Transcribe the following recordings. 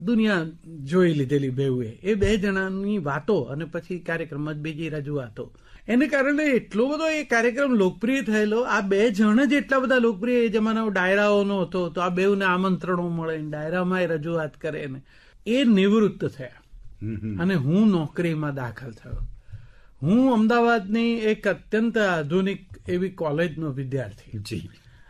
દુનિયા જોઈ લીધેલી બેઉએ, એ બે જણાની વાતો અને પછી કાર્યક્રમમાં જ બીજી રજૂઆતો, એને કારણે એટલો બધો એ કાર્યક્રમ લોકપ્રિય થયેલો. આ બે જણ જ એટલા બધા લોકપ્રિય, એ જમાનામાં ડાયરાઓનો હતો, તો આ બેઉને આમંત્રણો મળે, ડાયરામાં એ રજૂઆત કરે ને એ નિવૃત્ત થયા અને હું નોકરીમાં દાખલ થયો. હું અમદાવાદની એક અત્યંત આધુનિક એવી કોલેજનો વિદ્યાર્થી.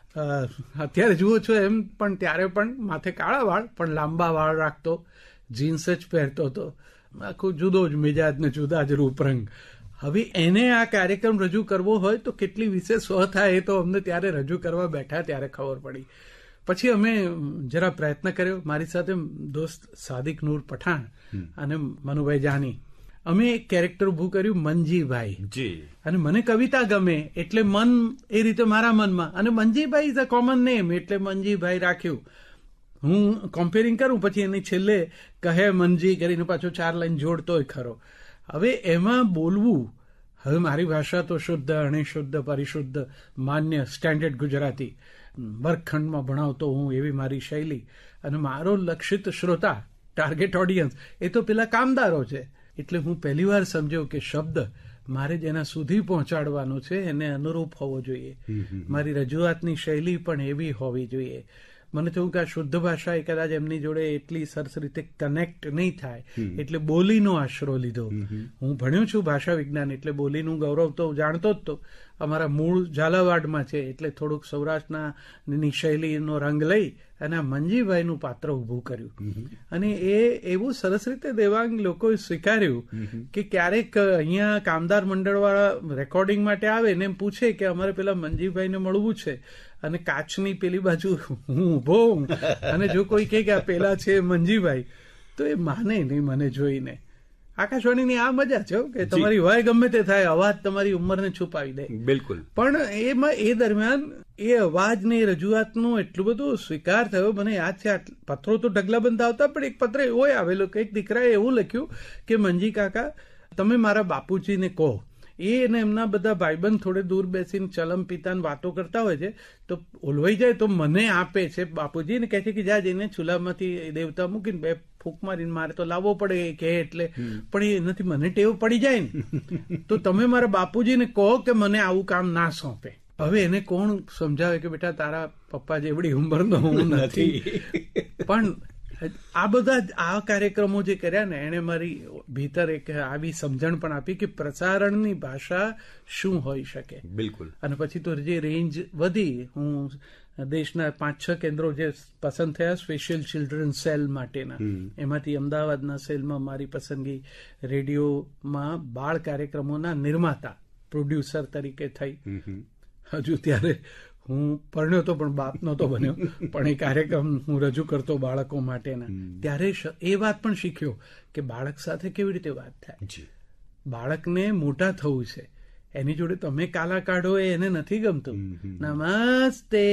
અત્યારે જુઓ છો એમ, પણ ત્યારે પણ માથે કાળા વાળ પણ લાંબા વાળ રાખતો, જીન્સ જ પહેરતો હતો, આખું જુદો જ મિજાજ ને જુદા જ રૂપરંગ. હવે એને આ કાર્યક્રમ રજૂ કરવો હોય તો કેટલી વિશેષ થાય એ તો અમને ત્યારે રજૂ કરવા બેઠા ત્યારે ખબર પડી. પછી અમે જરા પ્રયત્ન કર્યો, મારી સાથે દોસ્ત સાદિક નૂર પઠાણ અને મનુભાઈ જાની, અમે એક કેરેક્ટર ઉભું કર્યું મનજીભાઈ. અને મને કવિતા ગમે એટલે મન એ રીતે મારા મનમાં, અને Manjibhai is a common name એટલે મનજીભાઈ રાખ્યું. હું કમ્પેરિંગ કરું પછી એની છેલ્લે કહે મનજી કરીને પાછો 4 લાઈન જોડતોય ખરો. હવે એમાં બોલવું, હવે મારી ભાષા તો શુદ્ધ, અણિશુદ્ધ, પરિશુદ્ધ, માન્ય સ્ટેન્ડર્ડ ગુજરાતી, વર્ગખંડમાં ભણાવતો હું, એવી મારી શૈલી, અને મારો લક્ષિત શ્રોતા ટાર્ગેટ ઓડિયન્સ એ તો પેલા કામદારો છે. એટલે હું પહેલી વાર સમજ્યો કે શબ્દ મારે જેના સુધી પહોંચાડવાનો છે એને અનુરૂપ હોવો જોઈએ, મારી રજૂઆતની શૈલી પણ એવી હોવી જોઈએ. મને થયું કે આ શુદ્ધ ભાષા એ કદાચ એમની જોડે એટલી સરસ રીતે કનેક્ટ નહીં થાય, એટલે બોલીનો આશરો લીધો. હું ભણ્યો છું ભાષા વિજ્ઞાન, એટલે બોલીનું ગૌરવ તો જાણતો જ તો. અમારા મૂળ ઝાલાવાડમાં છે એટલે થોડુંક સૌરાષ્ટ્રની શૈલીનો રંગ લઈ અને આ મનજીભાઈનું પાત્ર ઊભું કર્યું. અને એ એવું સરસ રીતે દેવાંગ લોકોએ સ્વીકાર્યું કે ક્યારેક અહીંયા કામદાર મંડળવાળા રેકોર્ડિંગ માટે આવે ને એમ પૂછે કે અમારે પેલા મનજીભાઈને મળવું છે, અને કાચની પેલી બાજુ હું ઊભો હું, અને જો કોઈ કહે કે આ પેલા છે મનજીભાઈ, તો એ માને નહીં મને જોઈને. આકાશવાણીની આ મજા છે કે તમારી વય ગમે તે થાય, અવાજ તમારી ઉંમરને છુપાવી દે. બિલકુલ. પણ એમાં એ દરમિયાન એ અવાજની રજૂઆતનો એટલું બધું સ્વીકાર થયો. મને યાદ છે, પત્રો તો ઢગલા બંધ આવતા, પણ એક પત્ર એવો આવેલો કે એક દીકરાએ એવું લખ્યું કે મનજી કાકા તમે મારા બાપુજીને કહો. એ અને એમના બધા ભાઈબંધ થોડે દૂર બેસીને ચલમ પિતાને વાતો કરતા હોય છે, તો ઓલવાઈ જાય તો મને આપે છે બાપુજી ને કહે છે કે જા જઈને ચૂલામાંથી દેવતા મૂકીને 2 ફૂંક મારીને મારે તો લાવવો પડે કે, એટલે પણ એ નથી, મને ટેવ પડી જાય ને, તો તમે મારા બાપુજીને કહો કે મને આવું કામ ના સોંપે. હવે એને કોણ સમજાવે કે બેટા તારા પપ્પા જેવડી ઉંમરનો હું નથી. પણ આ બધા આ કાર્યક્રમો જે કર્યા ને એને મારી ભીતર એક આવી સમજણ પણ આપી કે પ્રસારણની ભાષા શું હોઈ શકે. બિલકુલ. અને પછી તો જે રેન્જ વધી, હું દેશના 5-6 કેન્દ્રો જે પસંદ થયા સ્પેશિયલ ચિલ્ડ્રન સેલ માટેના, એમાંથી અમદાવાદના સેલમાં મારી પસંદગી રેડિયોમાં બાળ કાર્યક્રમોના નિર્માતા પ્રોડ્યુસર તરીકે થઈ. હજુ ત્યારે હું પરણ્યો તો પણ બાપ નહોતો બન્યો, પણ એ કાર્યક્રમ હું રજૂ કરતો બાળકો માટેના. ત્યારે એ વાત પણ શીખ્યો કે બાળક સાથે કેવી રીતે વાત થાય. બાળકને મોટા થવું છે, એની જોડે તમે કાલા કાઢો એ એને નથી ગમતું. નમસ્તે,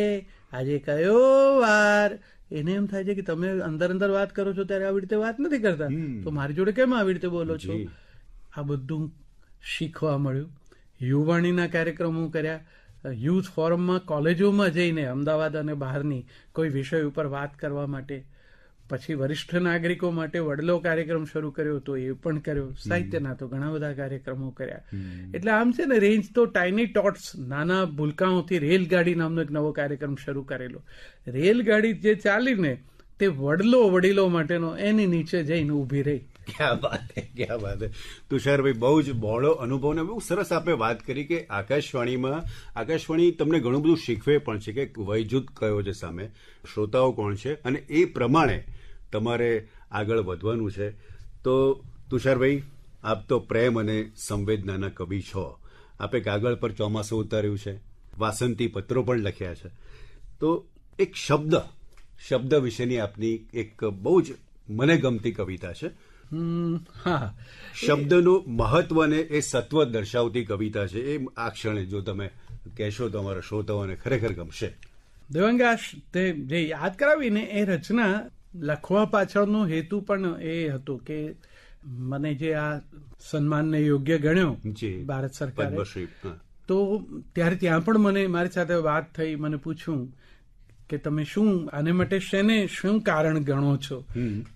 આજે કયો વાર, એને એમ થાય છે કે તમે અંદર અંદર વાત કરો છો ત્યારે આવી રીતે વાત નથી કરતા, તો મારી જોડે કેમ આવી રીતે બોલો છો. આ બધું શીખવા મળ્યું. યુવાણીના કાર્યક્રમો કર્યા, યુથ ફોરમમાં કોલેજોમાં જઈને અમદાવાદ અને બહારની કોઈ વિષય ઉપર વાત કરવા માટે. પછી વરિષ્ઠ નાગરિકો માટે વડલો કાર્યક્રમ શરૂ કર્યો તો એ પણ કર્યો. સાહિત્યના તો ઘણા બધા કાર્યક્રમો કર્યા. એટલે આમ છે ને, રેન્જ તો ટાઇની ટોટ્સ, નાના ભૂલકાઓથી રેલગાડી નામનો એક નવો કાર્યક્રમ શરૂ કરેલો. રેલગાડી જે ચાલીને તે વડીલો માટેનો, એની નીચે જઈને ઊભી રહી. ક્યાં વાત હે, ક્યાં વાત હે. તુષારભાઈ, બહુ જ બહોળો અનુભવ ને બહુ સરસ આપણે વાત કરી કે આકાશવાણી તમને ઘણું બધું શીખવે પણ છે કે વયજૂથ કયો છે સામે, શ્રોતાઓ કોણ છે, અને એ પ્રમાણે તમારે આગળ વધવાનું છે. તો તુષારભાઈ, આપ તો પ્રેમ અને સંવેદનાના કવિ છો. આપે કાગળ પર ચોમાસું ઉતાર્યું છે, વાસંતી પત્રો પણ લખ્યા છે. તો એક શબ્દ વિશેની આપની એક બહુ જ મને ગમતી કવિતા છે. હા, શબ્દનું મહત્વને એ સત્વ દર્શાવતી કવિતા છે. એ આ ક્ષણે જો તમે કહેશો તો અમારા શ્રોતાઓને ખરેખર ગમશે. દેવાંગાશ, તે જે યાદ કરાવીને એ રચના લખવા પાછળનો હેતુ પણ એ હતો કે મને જે આ સન્માનને યોગ્ય ગણ્યો ભારત સરકારે, તો ત્યારે ત્યાં પણ મને મારી સાથે વાત થઈ. મને પૂછ્યું કે તમે શું આને માટે શેને શું કારણ ગણો છો.